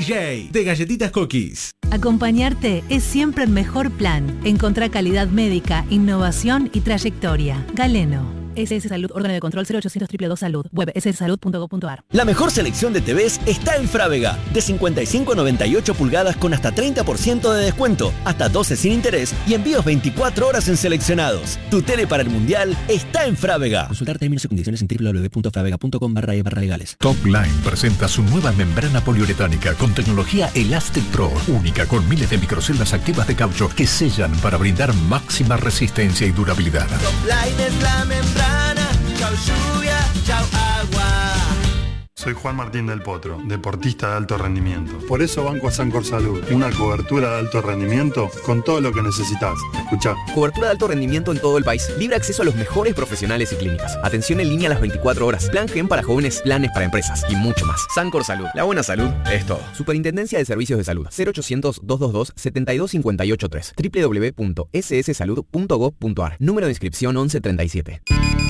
DJ de Galletitas Cookies. Acompañarte es siempre el mejor plan. Encontrá calidad médica, innovación y trayectoria. Galeno. SS Salud, órgano de control 0800 222 Salud. Web sssalud.gov.ar. La mejor selección de TVs está en Frávega. De 55 a 98 pulgadas con hasta 30% de descuento, hasta 12 sin interés y envíos 24 horas en seleccionados. Tu tele para el Mundial está en Frávega. Consultar términos y condiciones en www.fravega.com/legales. Topline presenta su nueva membrana poliuretánica con tecnología Elastic Pro, única con miles de microceldas activas de caucho que sellan para brindar máxima resistencia y durabilidad. Topline es la membrana. Chau lluvia, chau agua. Soy Juan Martín del Potro, deportista de alto rendimiento. Por eso banco a Sancor Salud, una cobertura de alto rendimiento con todo lo que necesitas. Escuchá. Cobertura de alto rendimiento en todo el país. Libre acceso a los mejores profesionales y clínicas. Atención en línea a las 24 horas. Plan Gen para jóvenes, planes para empresas y mucho más. Sancor Salud. La buena salud es todo. Superintendencia de Servicios de Salud. 0800-222-72583. www.sssalud.gov.ar. Número de inscripción 1137.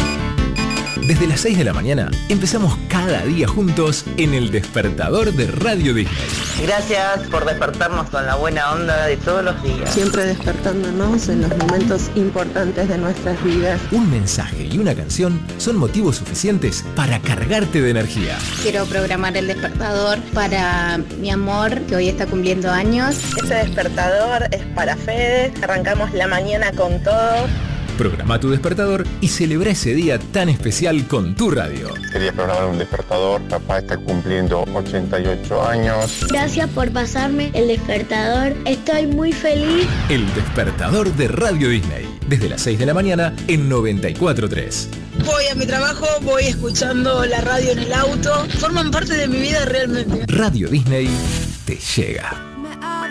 Desde las 6 de la mañana empezamos cada día juntos en El Despertador de Radio Disney. Gracias por despertarnos con la buena onda de todos los días. Siempre despertándonos en los momentos importantes de nuestras vidas. Un mensaje y una canción son motivos suficientes para cargarte de energía. Quiero programar el despertador para mi amor, que hoy está cumpliendo años. Este despertador es para Fede. Arrancamos la mañana con todo. Programa tu despertador y celebra ese día tan especial con tu radio. Quería programar un despertador, papá está cumpliendo 88 años. Gracias por pasarme el despertador, estoy muy feliz. El Despertador de Radio Disney, desde las 6 de la mañana en 94.3. Voy a mi trabajo, voy escuchando la radio en el auto, forman parte de mi vida realmente. Radio Disney te llega.